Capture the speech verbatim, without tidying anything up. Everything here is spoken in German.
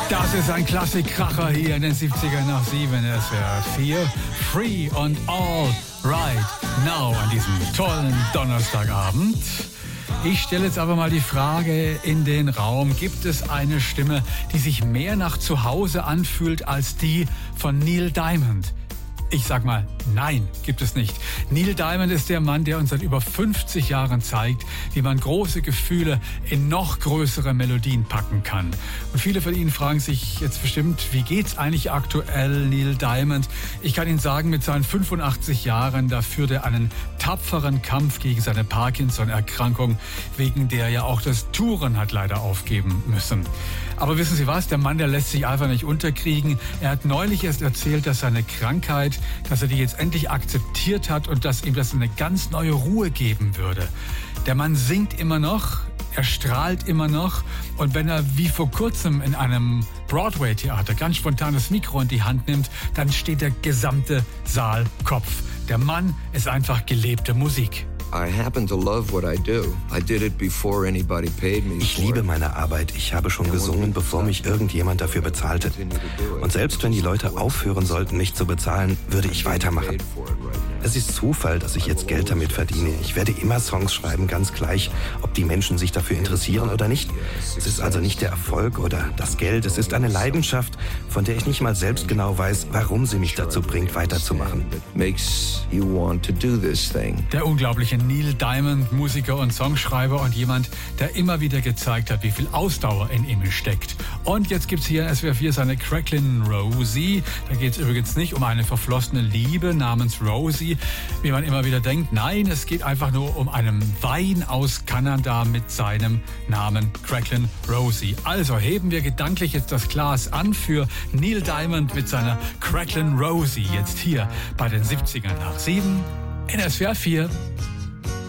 Das ist ein Klassikkracher hier in den siebzigern nach sieben. Es wäre vier. Free and All Right Now an diesem tollen Donnerstagabend. Ich stelle jetzt aber mal die Frage in den Raum. Gibt es eine Stimme, die sich mehr nach Zuhause anfühlt als die von Neil Diamond? Ich sag mal, nein, gibt es nicht. Neil Diamond ist der Mann, der uns seit über fünfzig Jahren zeigt, wie man große Gefühle in noch größere Melodien packen kann. Und viele von Ihnen fragen sich jetzt bestimmt, wie geht's eigentlich aktuell Neil Diamond? Ich kann Ihnen sagen, mit seinen fünfundachtzig Jahren, da führt er einen tapferen Kampf gegen seine Parkinson-Erkrankung, wegen der ja auch das Touren hat leider aufgeben müssen. Aber wissen Sie was? Der Mann, der lässt sich einfach nicht unterkriegen. Er hat neulich erst erzählt, dass seine Krankheit, dass er die jetzt endlich akzeptiert hat und dass ihm das eine ganz neue Ruhe geben würde. Der Mann singt immer noch, er strahlt immer noch und wenn er wie vor kurzem in einem Broadway-Theater ganz spontan das Mikro in die Hand nimmt, dann steht der gesamte Saal Kopf. Der Mann ist einfach gelebte Musik. Ich liebe meine Arbeit. Ich habe schon gesungen, bevor mich irgendjemand dafür bezahlte. Und selbst wenn die Leute aufhören sollten, mich zu bezahlen, würde ich weitermachen. Es ist Zufall, dass ich jetzt Geld damit verdiene. Ich werde immer Songs schreiben, ganz gleich, ob die Menschen sich dafür interessieren oder nicht. Es ist also nicht der Erfolg oder das Geld. Es ist eine Leidenschaft, von der ich nicht mal selbst genau weiß, warum sie mich dazu bringt, weiterzumachen. Der unglaubliche Neil Diamond, Musiker und Songschreiber und jemand, der immer wieder gezeigt hat, wie viel Ausdauer in ihm steckt. Und jetzt gibt's hier in S W R vier seine Cracklin' Rosie. Da geht's übrigens nicht um eine verflossene Liebe namens Rosie, wie man immer wieder denkt. Nein, es geht einfach nur um einen Wein aus Kanada mit seinem Namen Cracklin' Rosie. Also heben wir gedanklich jetzt das Glas an für Neil Diamond mit seiner Cracklin' Rosie. Jetzt hier bei den siebzigern nach sieben in S W R vier.